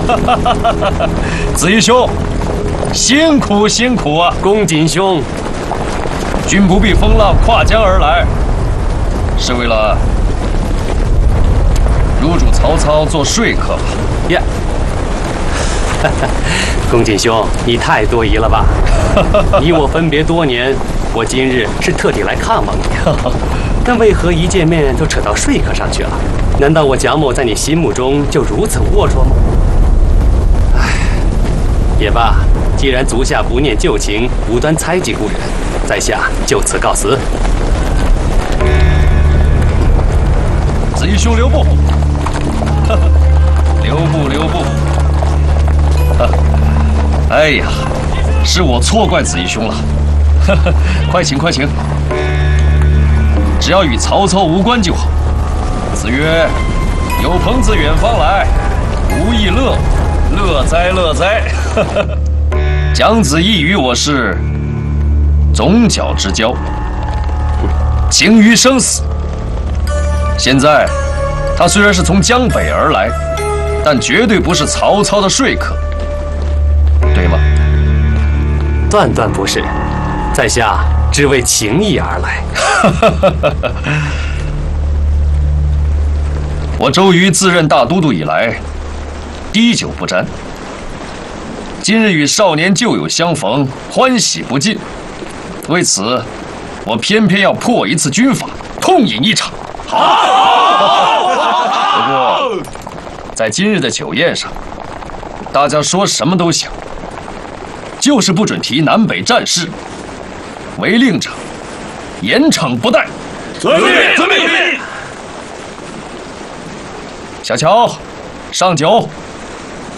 子义兄，辛苦辛苦啊！ 公瑾兄， 君不避风浪，跨江而来，是为了入主曹操做说客吧？ 呀，公瑾兄，你太多疑了吧？你我分别多年，我今日是特地来看望你，但为何一见面就扯到说客上去了？难道我贾某在你心目中就如此龌龊吗？唉，也罢，既然足下不念旧情，无端猜忌故人，在下就此告辞。 子义兄留步，留步留步。哎呀，是我错怪子义兄了。快请快请，只要与曹操无关就好。子曰：“有朋自远方来，无亦乐，乐哉乐哉。”蒋子义与我是总角之交，情于生死。现在他虽然是从江北而来，但绝对不是曹操的说客，对吗？ 断断不是，在下只为情义而来。 我周瑜自任大都督以来，滴酒不沾。今日与少年旧友相逢，欢喜不尽。为此，我偏偏要破一次军法，痛饮一场。好！不过，在今日的酒宴上，大家说什么都行，就是不准提南北战事。违令者，严惩不贷。 遵命，遵命。 小乔，上酒。